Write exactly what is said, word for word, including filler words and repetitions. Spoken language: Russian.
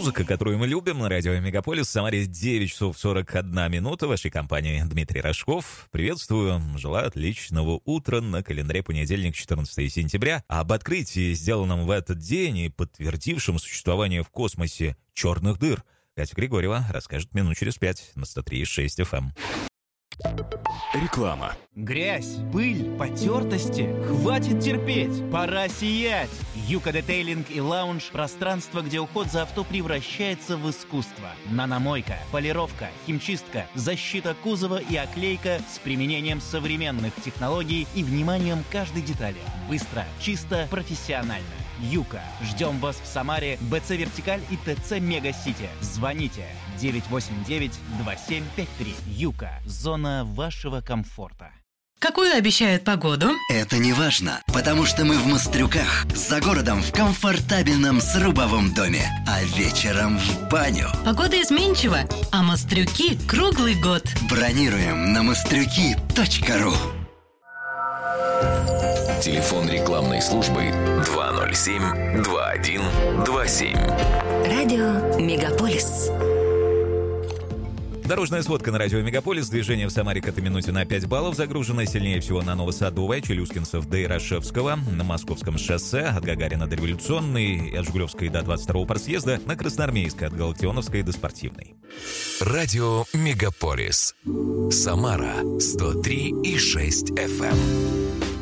Музыка, которую мы любим, на радио Мегаполис. В Самаре девять часов сорок одна минута. В вашей компании Дмитрий Рожков. Приветствую. Желаю отличного утра. На календаре понедельник, четырнадцатое сентября. Об открытии, сделанном в этот день и подтвердившем существование в космосе черных дыр, Катя Григорьева расскажет минут через пять на сто три и шесть эф эм. Реклама. Грязь, пыль, потертости. Хватит терпеть, пора сиять. Юка Детейлинг и Лаунж – пространство, где уход за авто превращается в искусство. Наномойка, полировка, химчистка, защита кузова и оклейка с применением современных технологий и вниманием к каждой детали. Быстро, чисто, профессионально. Юка. Ждем вас в Самаре, БЦ Вертикаль и ТЦ Мега-Сити. Звоните девять восемь девять два семь пять три. Юка. Зона вашего комфорта. Какую обещают погоду? Это не важно, потому что мы в Мострюках, за городом в комфортабельном срубовом доме, а вечером в баню. Погода изменчива, а Мострюки круглый год. Бронируем на мострюки точка ру. Телефон рекламной службы два ноль семь два один два семь. Радио Мегаполис. Дорожная сводка на радио Мегаполис. Движение в Самаре к этой минуте на пять баллов. Загружено сильнее всего на Новосадовой, Челюскинцев до Ярошевского, на Московском шоссе от Гагарина до Революционной, от Жигулевской до двадцать второго парсъезда, на Красноармейской от Галактионовской до Спортивной. Радио Мегаполис. Самара сто три и шесть эф эм.